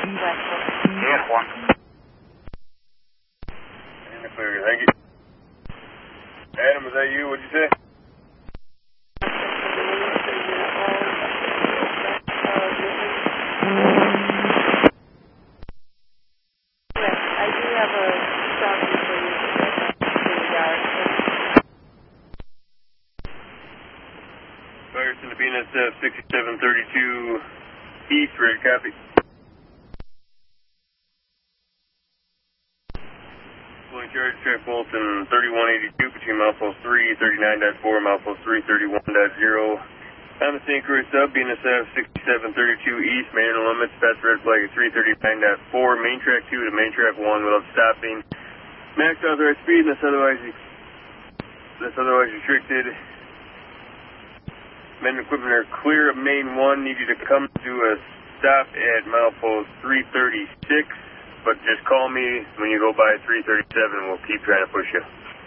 Yeah, 1. In the clear, thank you. Adam, is that you? What'd you say? I do have a sound for you. Firestone to BNSF 6732 East, ready to copy. Fully charged, track Bolton 3182 between milepost 3, 39.4, milepost 3, 31.0. On the St. Croix sub, BNSF 6732 East, main limits, fast red flag at 339.4, main track 2 to main track 1 without stopping. Max authorized speed unless otherwise restricted. Men and equipment are clear of main 1. Need you to come to a stop at milepost 336, but just call me when you go by 337. We'll keep trying to push you.